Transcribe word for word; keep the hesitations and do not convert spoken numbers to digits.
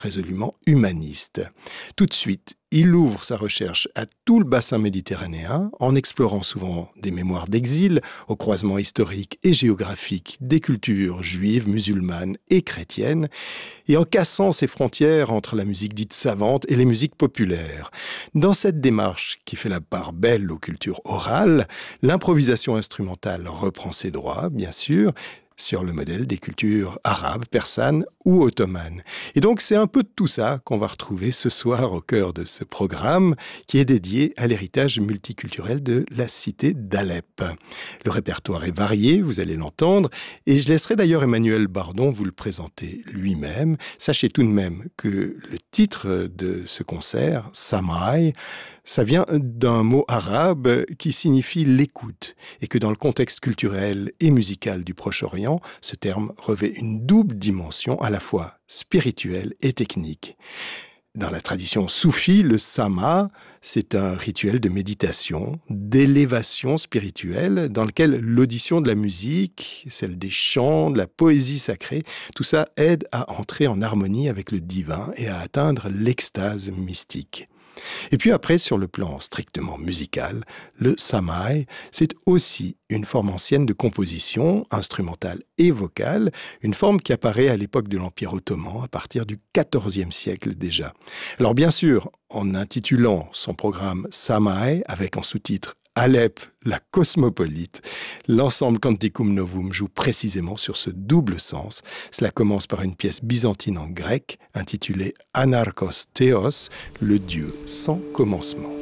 résolument humaniste. Tout de suite, il ouvre sa recherche à tout le bassin méditerranéen, en explorant souvent des mémoires d'exil, au croisement historique et géographique des cultures juives, musulmanes et chrétiennes, et en cassant ces frontières entre la musique dite savante et les musiques populaires. Dans cette démarche qui fait la part belle aux cultures orales, l'improvisation instrumentale reprend ses droits, bien sûr, sur le modèle des cultures arabes, persanes ou ottomanes. Et donc c'est un peu de tout ça qu'on va retrouver ce soir au cœur de ce programme qui est dédié à l'héritage multiculturel de la cité d'Alep. Le répertoire est varié, vous allez l'entendre, et je laisserai d'ailleurs Emmanuel Bardon vous le présenter lui-même. Sachez tout de même que le titre de ce concert, Samaï, ça vient d'un mot arabe qui signifie l'écoute, et que dans le contexte culturel et musical du Proche-Orient, ce terme revêt une double dimension à la fois spirituelle et technique. Dans la tradition soufie, le sama, c'est un rituel de méditation, d'élévation spirituelle, dans lequel l'audition de la musique, celle des chants, de la poésie sacrée, tout ça aide à entrer en harmonie avec le divin et à atteindre l'extase mystique. Et puis après, sur le plan strictement musical, le samaï, c'est aussi une forme ancienne de composition, instrumentale et vocale, une forme qui apparaît à l'époque de l'Empire ottoman, à partir du quatorzième siècle déjà. Alors bien sûr, en intitulant son programme Samaï, avec en sous-titre Alep, la cosmopolite, l'ensemble Canticum Novum joue précisément sur ce double sens. Cela commence par une pièce byzantine en grec intitulée Anarchos Théos, le Dieu sans commencement.